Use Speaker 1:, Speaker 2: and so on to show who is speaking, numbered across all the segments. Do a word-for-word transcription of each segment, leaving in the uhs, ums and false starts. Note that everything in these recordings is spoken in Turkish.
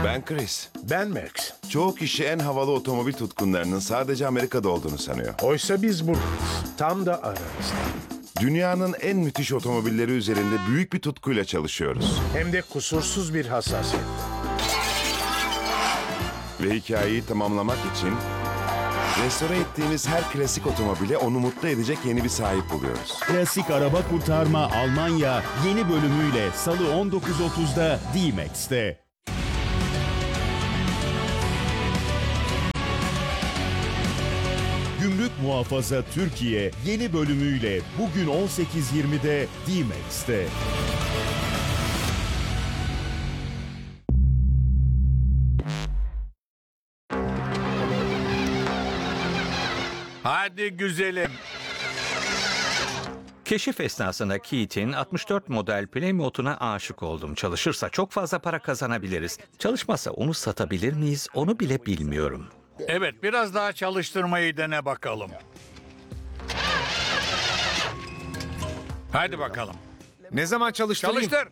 Speaker 1: Ben Chris.
Speaker 2: Ben Max.
Speaker 1: Çoğu kişi en havalı otomobil tutkunlarının sadece Amerika'da olduğunu sanıyor.
Speaker 2: Oysa biz buradayız. Tam da aramızda.
Speaker 1: Dünyanın en müthiş otomobilleri üzerinde büyük bir tutkuyla çalışıyoruz.
Speaker 2: Hem de kusursuz bir hassasiyet.
Speaker 1: Ve hikayeyi tamamlamak için restore ettiğimiz her klasik otomobile onu mutlu edecek yeni bir sahip buluyoruz.
Speaker 3: Klasik Araba Kurtarma Almanya yeni bölümüyle Salı on dokuz otuzda D-Max'te. Gümrük Muhafaza Türkiye yeni bölümüyle bugün on sekiz yirmide D-Max'te.
Speaker 4: Hadi güzelim.
Speaker 5: Keşif esnasında Keith'in altmış dört model Plymouth'una aşık oldum. Çalışırsa çok fazla para kazanabiliriz. Çalışmazsa onu satabilir miyiz onu bile bilmiyorum.
Speaker 4: Evet, biraz daha çalıştırmayı dene bakalım. Hadi bakalım.
Speaker 6: Ne zaman çalıştırayım?
Speaker 4: Çalıştır.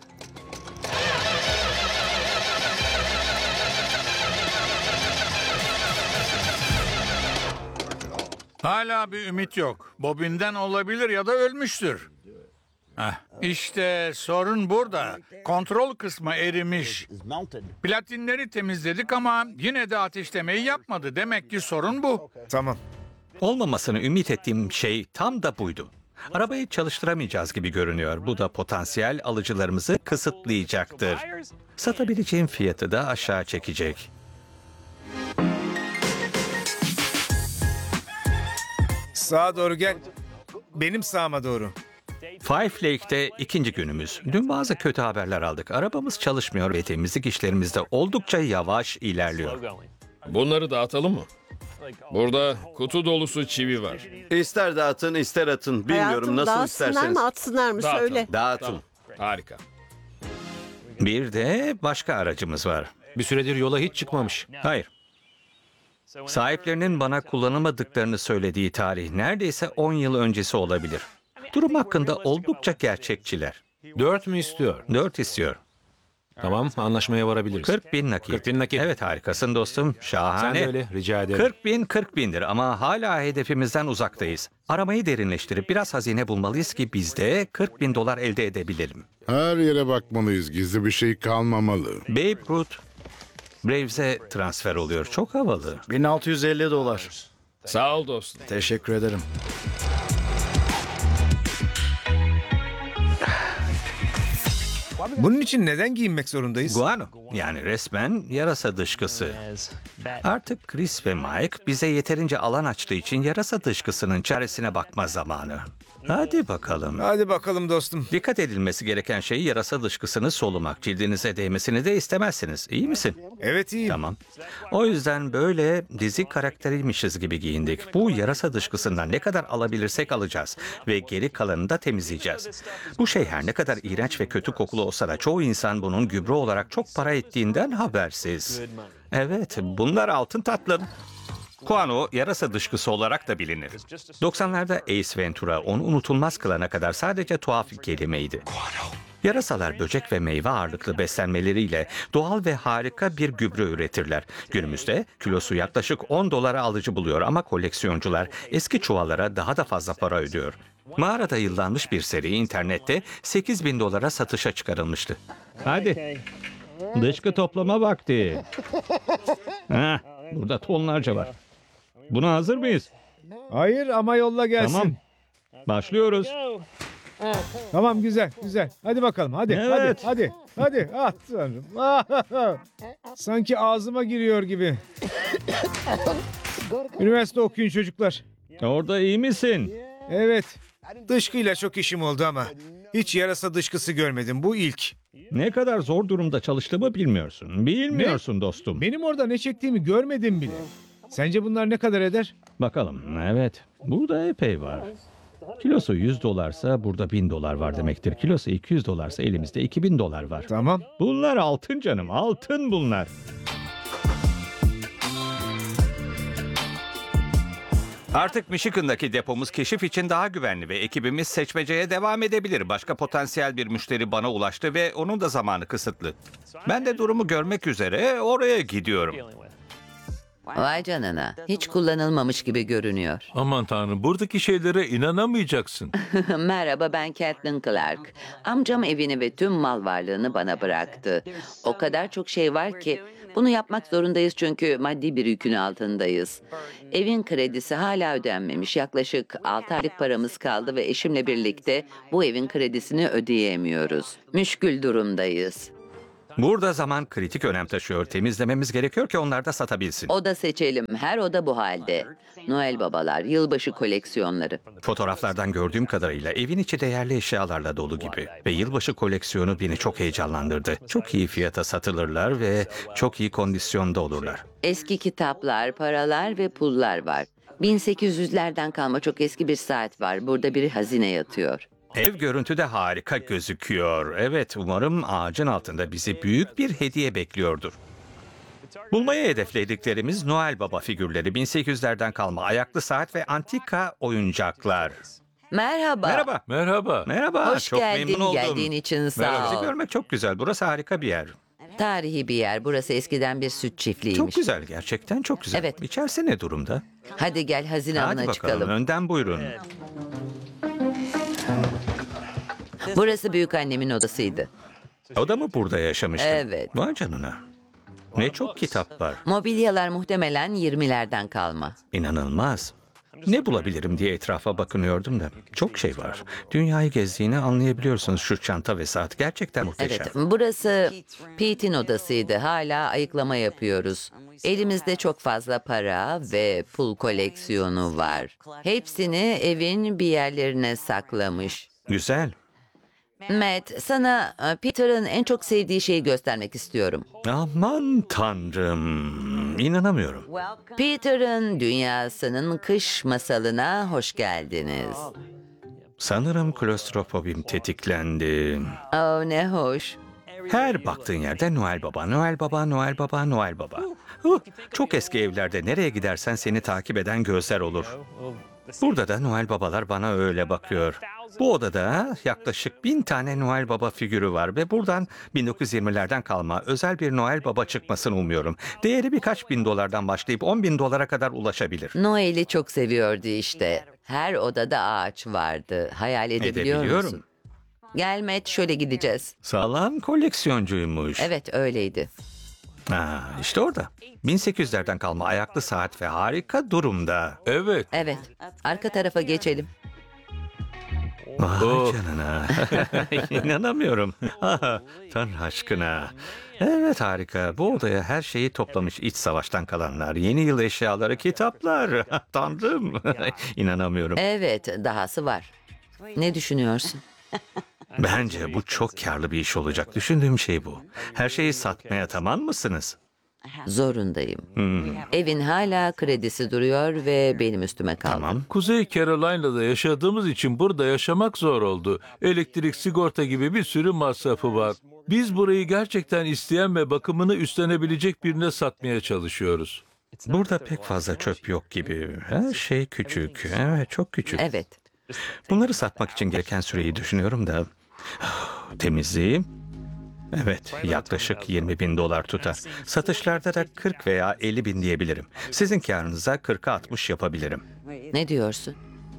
Speaker 4: Hala bir ümit yok. Bobinden olabilir ya da ölmüştür. Heh, işte sorun burada. Kontrol kısmı erimiş. Platinleri temizledik ama yine de ateşlemeyi yapmadı. Demek ki sorun bu.
Speaker 6: Tamam.
Speaker 5: Olmamasını ümit ettiğim şey tam da buydu. Arabayı çalıştıramayacağız gibi görünüyor. Bu da potansiyel alıcılarımızı kısıtlayacaktır. Satabileceğim fiyatı da aşağı çekecek.
Speaker 6: Sağa doğru gel. Benim sağıma doğru.
Speaker 5: Five Lake'te ikinci günümüz. Dün bazı kötü haberler aldık. Arabamız çalışmıyor ve temizlik işlerimiz de oldukça yavaş ilerliyor.
Speaker 7: Bunları dağıtalım mı? Burada kutu dolusu çivi var.
Speaker 8: İster dağıtın ister atın. Bilmiyorum
Speaker 9: Hayatım,
Speaker 8: nasıl
Speaker 9: dağıtsınlar
Speaker 8: isterseniz.
Speaker 9: mı atsınlar mı
Speaker 7: Dağıtın.
Speaker 9: söyle.
Speaker 8: Dağıtın.
Speaker 7: Tamam. Harika.
Speaker 5: Bir de başka aracımız var.
Speaker 10: Bir süredir yola hiç çıkmamış.
Speaker 5: Hayır. Sahiplerinin bana kullanamadıklarını söylediği tarih neredeyse on yıl öncesi olabilir. Durum hakkında oldukça gerçekçiler.
Speaker 10: Dört mü istiyor?
Speaker 5: Dört istiyor.
Speaker 10: Tamam, anlaşmaya varabiliriz.
Speaker 5: kırk bin nakit.
Speaker 10: kırk bin nakit.
Speaker 5: Evet, harikasın dostum. Şahane.
Speaker 10: Sen de öyle, rica ederim.
Speaker 5: kırk bin kırk bindir ama hala hedefimizden uzaktayız. Aramayı derinleştirip biraz hazine bulmalıyız ki biz de kırk bin dolar elde edebilelim.
Speaker 11: Her yere bakmalıyız. Gizli bir şey kalmamalı.
Speaker 5: Babe Ruth Braves'e transfer oluyor. Çok havalı.
Speaker 8: bin altı yüz elli dolar.
Speaker 7: Sağ ol dostum.
Speaker 8: Teşekkür ederim.
Speaker 6: Bunun için neden giyinmek zorundayız?
Speaker 5: Guano, yani resmen yarasa dışkısı. Artık Chris ve Mike bize yeterince alan açtığı için yarasa dışkısının çaresine bakma zamanı. Hadi bakalım.
Speaker 6: Hadi bakalım dostum.
Speaker 5: Dikkat edilmesi gereken şey yarasa dışkısını solumak. Cildinize değmesini de istemezsiniz. İyi misin?
Speaker 6: Evet iyiyim.
Speaker 5: Tamam. O yüzden böyle dizi karakteriymişiz gibi giyindik. Bu yarasa dışkısından ne kadar alabilirsek alacağız. Ve geri kalanını da temizleyeceğiz. Bu şey her ne kadar iğrenç ve kötü kokulu olsa da çoğu insan bunun gübre olarak çok para ettiğinden habersiz. Evet, bunlar altın tatlım. Guano yarasa dışkısı olarak da bilinir. doksanlarda Ace Ventura onu unutulmaz kılana kadar sadece tuhaf bir kelimeydi. Yarasalar böcek ve meyve ağırlıklı beslenmeleriyle doğal ve harika bir gübre üretirler. Günümüzde kilosu yaklaşık on dolara alıcı buluyor ama koleksiyoncular eski çuvallara daha da fazla para ödüyor. Mağarada yıllanmış bir seri internette sekiz bin dolara satışa çıkarılmıştı. Hadi. Dışkı toplama vakti. Heh, burada tonlarca var. Buna hazır mıyız?
Speaker 6: Hayır ama yolla gelsin.
Speaker 5: Tamam. Başlıyoruz.
Speaker 6: Tamam, güzel güzel. Hadi bakalım hadi
Speaker 5: Evet.
Speaker 6: hadi hadi. Hadi ah tanrım. Sanki ağzıma giriyor gibi. Üniversite okuyun çocuklar.
Speaker 5: Orada iyi misin?
Speaker 6: Evet. Dışkıyla çok işim oldu ama hiç yarasa dışkısı görmedim. Bu ilk.
Speaker 5: Ne kadar zor durumda çalıştığımı bilmiyorsun. Bilmiyorsun dostum.
Speaker 6: Benim orada ne çektiğimi görmedim bile. Sence bunlar ne kadar eder?
Speaker 5: Bakalım. Evet. Burada epey var. Kilosu yüz dolarsa burada bin dolar var demektir. Kilosu iki yüz dolarsa elimizde iki bin dolar var.
Speaker 6: Tamam.
Speaker 5: Bunlar altın canım. Altın bunlar. Artık Michigan'daki depomuz keşif için daha güvenli ve ekibimiz seçmeceye devam edebilir. Başka potansiyel bir müşteri bana ulaştı ve onun da zamanı kısıtlı. Ben de durumu görmek üzere oraya gidiyorum.
Speaker 9: Vay canına. Hiç kullanılmamış gibi görünüyor.
Speaker 12: Aman tanrım, buradaki şeylere inanamayacaksın.
Speaker 9: Merhaba, ben Catelyn Clark. Amcam evini ve tüm mal varlığını bana bıraktı. O kadar çok şey var ki bunu yapmak zorundayız çünkü maddi bir yükün altındayız. Evin kredisi hala ödenmemiş. Yaklaşık altı aylık paramız kaldı ve eşimle birlikte bu evin kredisini ödeyemiyoruz. Müşkül durumdayız.
Speaker 5: Burada zaman kritik önem taşıyor. Temizlememiz gerekiyor ki onlar da satabilsin.
Speaker 9: Oda seçelim. Her oda bu halde. Noel babalar, yılbaşı koleksiyonları.
Speaker 5: Fotoğraflardan gördüğüm kadarıyla evin içi değerli eşyalarla dolu gibi. Ve yılbaşı koleksiyonu beni çok heyecanlandırdı. Çok iyi fiyata satılırlar ve çok iyi kondisyonda olurlar.
Speaker 9: Eski kitaplar, paralar ve pullar var. bin sekiz yüzlerden kalma çok eski bir saat var. Burada bir hazine yatıyor.
Speaker 5: Ev görüntüde harika gözüküyor. Evet, umarım ağacın altında bizi büyük bir hediye bekliyordur. Bulmayı hedeflediklerimiz Noel Baba figürleri, bin sekiz yüzlerden kalma ayaklı saat ve antika oyuncaklar.
Speaker 9: Merhaba.
Speaker 5: Merhaba.
Speaker 12: Merhaba.
Speaker 5: Merhaba.
Speaker 9: Hoş
Speaker 5: çok
Speaker 9: geldin.
Speaker 5: memnun oldum.
Speaker 9: Geldiğin için sağ
Speaker 5: Merhaba. Sizi
Speaker 9: ol.
Speaker 5: görmek çok güzel. Burası harika bir yer.
Speaker 9: Tarihi bir yer. Burası eskiden bir süt çiftliğiymiş.
Speaker 5: Çok güzel, gerçekten çok güzel.
Speaker 9: Evet.
Speaker 5: İçerisi ne durumda?
Speaker 9: Hadi gel hazine
Speaker 5: Hadi
Speaker 9: avına
Speaker 5: bakalım,
Speaker 9: çıkalım.
Speaker 5: önden buyurun.
Speaker 9: Burası büyükannemin odasıydı.
Speaker 5: O da mı burada yaşamıştı?
Speaker 9: Evet.
Speaker 5: Vay canına. Ne çok kitap var.
Speaker 9: Mobilyalar muhtemelen yirmilerden kalma.
Speaker 5: İnanılmaz. Ne bulabilirim diye etrafa bakınıyordum da. Çok şey var. Dünyayı gezdiğini anlayabiliyorsunuz, şu çanta ve saat. Gerçekten muhteşem.
Speaker 9: Evet, burası Pete'in odasıydı. Hala ayıklama yapıyoruz. Elimizde çok fazla para ve pul koleksiyonu var. Hepsini evin bir yerlerine saklamış.
Speaker 5: Güzel.
Speaker 9: Matt, sana e, Peter'ın en çok sevdiği şeyi göstermek istiyorum.
Speaker 5: Aman tanrım. İnanamıyorum.
Speaker 9: Peter'ın dünyasının kış masalına hoş geldiniz.
Speaker 5: Sanırım klostrofobim tetiklendi.
Speaker 9: Oh, ne hoş.
Speaker 5: Her baktığın yerde Noel Baba, Noel Baba, Noel Baba, Noel Baba. Huh, çok eski evlerde nereye gidersen seni takip eden gözler olur. Burada da Noel Babalar bana öyle bakıyor. Bu odada yaklaşık bin tane Noel Baba figürü var ve buradan bin dokuz yüz yirmilerden kalma özel bir Noel Baba çıkmasını umuyorum. Değeri birkaç bin dolardan başlayıp on bin dolara kadar ulaşabilir.
Speaker 9: Noel'i çok seviyordu işte. Her odada ağaç vardı. Hayal edebiliyor
Speaker 5: Edebiliyorum.
Speaker 9: musun? Gel Matt, şöyle gideceğiz.
Speaker 5: Sağlam koleksiyoncuymuş.
Speaker 9: Evet, öyleydi.
Speaker 5: Ha, işte orada. bin sekiz yüzlerden kalma ayaklı saat ve harika durumda.
Speaker 12: Evet.
Speaker 9: Evet, arka tarafa geçelim.
Speaker 5: Vay
Speaker 12: Oh.
Speaker 5: canına. İnanamıyorum. Ah, Tanrı aşkına. Evet, harika. Bu odaya her şeyi toplamış iç savaştan kalanlar, yeni yıl eşyaları, kitaplar. Tanrım. İnanamıyorum.
Speaker 9: Evet, dahası var. Ne düşünüyorsun?
Speaker 5: Bence bu çok karlı bir iş olacak. Düşündüğüm şey bu. Her şeyi satmaya tamam mısınız?
Speaker 9: Zorundayım. Evin hala kredisi duruyor ve benim üstüme kaldı.
Speaker 5: Tamam.
Speaker 12: Kuzey Carolina'da yaşadığımız için burada yaşamak zor oldu. Elektrik, sigorta gibi bir sürü masrafı var. Biz burayı gerçekten isteyen ve bakımını üstlenebilecek birine satmaya çalışıyoruz.
Speaker 5: Burada pek fazla çöp yok gibi. Her şey küçük. Evet, çok küçük.
Speaker 9: Evet.
Speaker 5: Bunları satmak için gereken süreyi düşünüyorum da... Temizliği... Evet, yaklaşık yirmi bin dolar tutar. Satışlarda da kırk veya elli bin diyebilirim. Sizin karınıza kırka altmış yapabilirim.
Speaker 9: Ne diyorsun?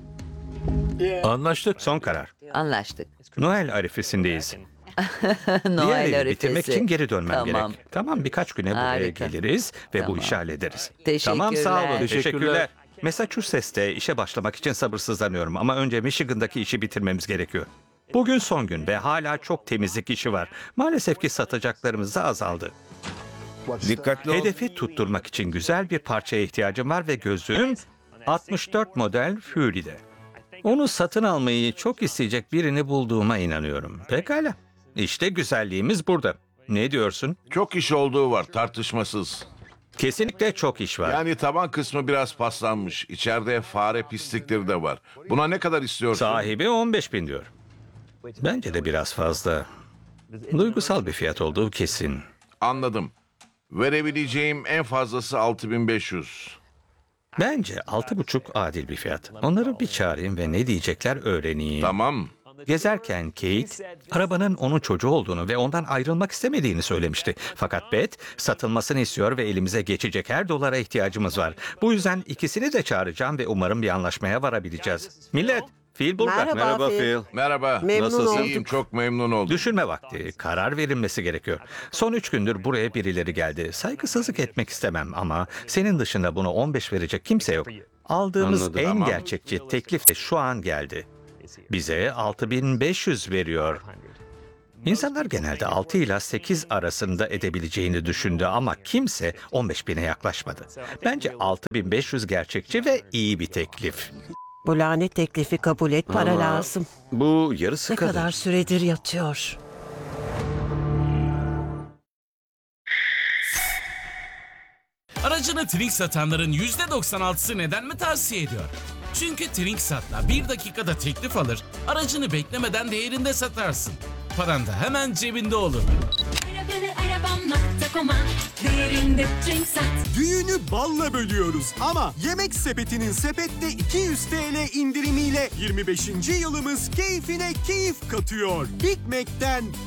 Speaker 12: Anlaştık.
Speaker 5: Son karar.
Speaker 9: Anlaştık.
Speaker 5: Noel arifesindeyiz. Diğer
Speaker 9: Noel
Speaker 5: evi bitirmek
Speaker 9: arifesi.
Speaker 5: için geri dönmem
Speaker 9: Tamam.
Speaker 5: gerek. Tamam, birkaç güne buraya
Speaker 9: Harika.
Speaker 5: geliriz ve
Speaker 9: Tamam.
Speaker 5: bu işi hallederiz.
Speaker 9: Teşekkürler.
Speaker 5: Tamam, sağ olun.
Speaker 12: Teşekkürler.
Speaker 5: Teşekkürler. Massachusetts'te işe başlamak için sabırsızlanıyorum ama önce Michigan'daki işi bitirmemiz gerekiyor. Bugün son gün ve hala çok temizlik işi var. Maalesef ki satacaklarımız da azaldı.
Speaker 6: Dikkatli ol.
Speaker 5: Hedefi tutturmak için güzel bir parçaya ihtiyacım var ve gözüm altmış dört model Fury'de. Onu satın almayı çok isteyecek birini bulduğuma inanıyorum. Pekala. İşte güzelliğimiz burada. Ne diyorsun?
Speaker 13: Çok iş olduğu var tartışmasız.
Speaker 5: Kesinlikle çok iş var.
Speaker 13: Yani taban kısmı biraz paslanmış. İçeride fare pislikleri de var. Buna ne kadar istiyorsun?
Speaker 5: Sahibi on beş bin diyor. Bence de biraz fazla. Duygusal bir fiyat olduğu kesin.
Speaker 13: Anladım. Verebileceğim en fazlası altı bin beş yüz.
Speaker 5: Bence altı buçuk adil bir fiyat. Onları bir çağırayım ve ne diyecekler öğreneyim.
Speaker 13: Tamam.
Speaker 5: Gezerken Kate, arabanın onun çocuğu olduğunu ve ondan ayrılmak istemediğini söylemişti. Fakat Beth, satılmasını istiyor ve elimize geçecek her dolara ihtiyacımız var. Bu yüzden ikisini de çağıracağım ve umarım bir anlaşmaya varabileceğiz. Millet, Phil burada.
Speaker 8: Merhaba, Merhaba Phil. Phil.
Speaker 13: Merhaba.
Speaker 8: Memnun Nasılsın?
Speaker 13: İyiyim, çok memnun oldum.
Speaker 5: Düşünme vakti, karar verilmesi gerekiyor. Son üç gündür buraya birileri geldi. Saygısızlık etmek istemem ama senin dışında bunu on beş verecek kimse yok. Aldığımız
Speaker 8: Anladım.
Speaker 5: en
Speaker 8: Tamam.
Speaker 5: gerçekçi teklif de şu an geldi. Bize altı bin beş yüz veriyor. İnsanlar genelde altı ile sekiz arasında edebileceğini düşündü ama kimse on beş bine yaklaşmadı. Bence altı bin beş yüz gerçekçi ve iyi bir teklif.
Speaker 14: Bu lanet teklifi kabul et, para
Speaker 8: Ama
Speaker 14: lazım.
Speaker 8: Bu yarısı
Speaker 14: Ne
Speaker 8: kadar.
Speaker 14: kadar süredir yatıyor.
Speaker 15: Aracını Trink satanların yüzde doksan altısı neden mi tavsiye ediyor? Çünkü Trinksat'la bir dakikada teklif alır, aracını beklemeden değerinde satarsın. Paran da hemen cebinde olur.
Speaker 16: Düğünü balla bölüyoruz ama Yemek Sepeti'nin sepette iki yüz TL indirimiyle yirmi beşinci yılımız keyfine keyif katıyor. Big Mac'ten